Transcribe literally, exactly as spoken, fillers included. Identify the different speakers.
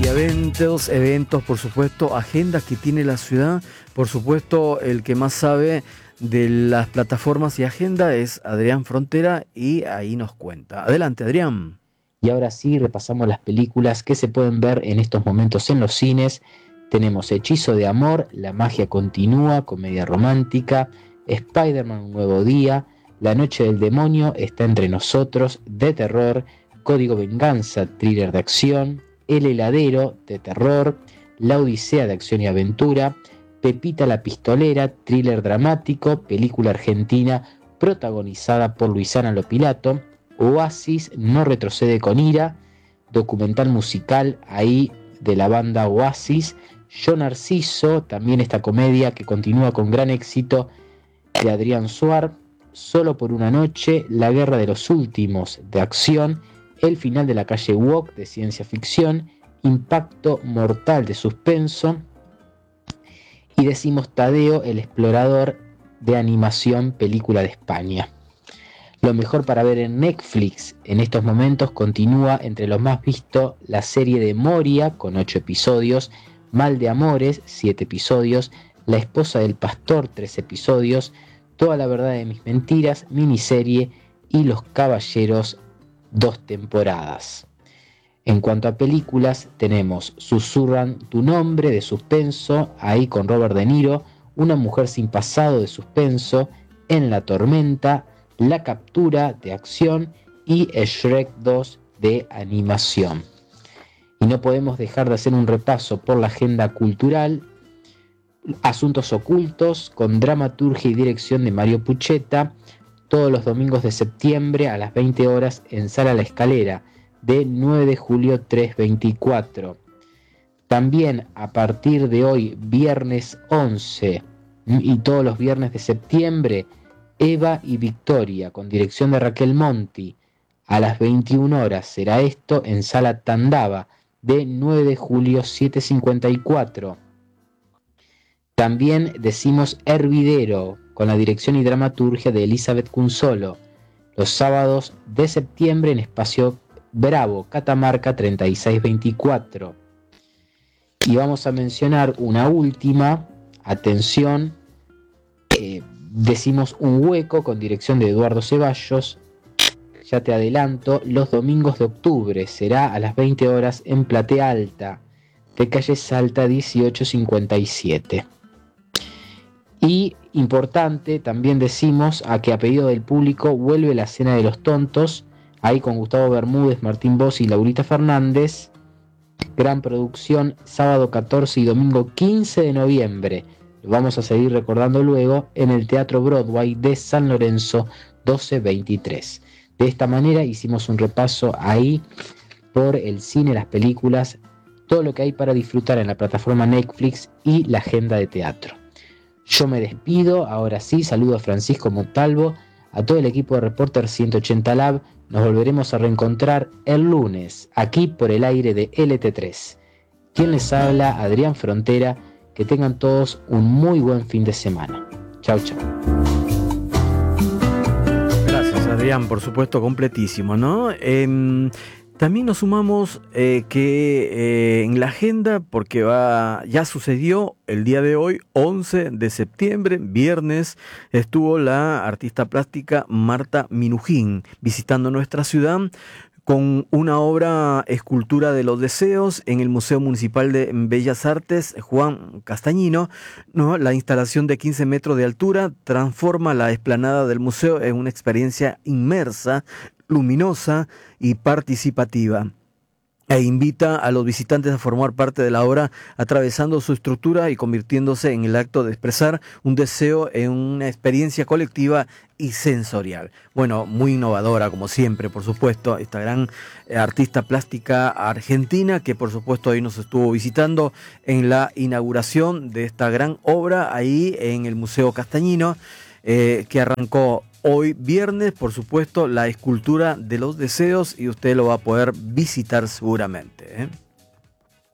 Speaker 1: eventos, eventos, por supuesto, agendas que tiene la ciudad. Por supuesto, el que más sabe de las plataformas y agenda es Adrián Frontera y ahí nos cuenta. Adelante, Adrián.
Speaker 2: Y ahora sí, repasamos las películas que se pueden ver en estos momentos en los cines. Tenemos Hechizo de Amor, La Magia Continúa, comedia romántica, Spider-Man Un Nuevo Día, La Noche del Demonio está entre nosotros, de terror, Código Venganza, thriller de acción, El Heladero, de terror, La Odisea, de acción y aventura, Pepita la Pistolera, thriller dramático, película argentina protagonizada por Luisana Lopilato, Oasis, No retrocede con ira, documental musical ahí de la banda Oasis, Yo Narciso, también esta comedia que continúa con gran éxito de Adrián Suar, Solo por una noche, La Guerra de los Últimos, de acción, El final de la calle Walk, de ciencia ficción, Impacto Mortal, de suspenso, y decimos Tadeo el Explorador, de animación, película de España. Lo mejor para ver en Netflix en estos momentos continúa entre los más vistos la serie de Moria con ocho episodios, Mal de Amores siete episodios, La Esposa del Pastor tres episodios, Toda la Verdad de Mis Mentiras miniserie y Los Caballeros dos temporadas. En cuanto a películas tenemos Susurran tu nombre de suspenso, ahí con Robert De Niro, Una mujer sin pasado de suspenso, En la tormenta, La captura de acción y Shrek dos de animación. Y no podemos dejar de hacer un repaso por la agenda cultural. Asuntos ocultos con dramaturgia y dirección de Mario Pucheta, todos los domingos de septiembre a las veinte horas en Sala La Escalera, de nueve de julio tres veinticuatro. También a partir de hoy, viernes once y todos los viernes de septiembre, Eva y Victoria, con dirección de Raquel Monti, a las veintiuna horas será esto en Sala Tandava, de nueve de julio siete cincuenta y cuatro. También decimos Hervidero, con la dirección y dramaturgia de Elizabeth Cunzolo, los sábados de septiembre en Espacio Bravo, Catamarca treinta y seis veinticuatro. Y vamos a mencionar una última, atención, eh, decimos Un Hueco con dirección de Eduardo Ceballos, ya te adelanto, los domingos de octubre será a las veinte horas en Platea Alta, de calle Salta dieciocho cincuenta y siete. Y importante, también decimos a que a pedido del público vuelve La Cena de los Tontos, ahí con Gustavo Bermúdez, Martín Bossi y Laurita Fernández, gran producción, sábado catorce y domingo quince de noviembre. Lo vamos a seguir recordando luego en el Teatro Broadway de San Lorenzo doce veintitrés. De esta manera hicimos un repaso ahí por el cine, las películas, todo lo que hay para disfrutar en la plataforma Netflix y la agenda de teatro. Yo me despido, ahora sí, saludo a Francisco Montalvo, a todo el equipo de Reporter ciento ochenta Lab. Nos volveremos a reencontrar el lunes, aquí por el aire de L T tres. Quien les habla, Adrián Frontera. Que tengan todos un muy buen fin de semana. Chau, chau.
Speaker 1: Gracias, Adrián, por supuesto, completísimo, ¿no? Eh, también nos sumamos eh, que eh, en la agenda, porque va, ya sucedió el día de hoy, once de septiembre, viernes, estuvo la artista plástica Marta Minujín visitando nuestra ciudad con una obra Escultura de los Deseos en el Museo Municipal de Bellas Artes Juan Castañino, ¿no? La instalación de quince metros de altura transforma la explanada del museo en una experiencia inmersa, luminosa y participativa, e invita a los visitantes a formar parte de la obra atravesando su estructura y convirtiéndose en el acto de expresar un deseo en una experiencia colectiva y sensorial. Bueno, muy innovadora como siempre, por supuesto, esta gran artista plástica argentina que por supuesto hoy nos estuvo visitando en la inauguración de esta gran obra ahí en el Museo Castañino, eh, que arrancó hoy viernes, por supuesto, la Escultura de los Deseos, y usted lo va a poder visitar seguramente, ¿eh?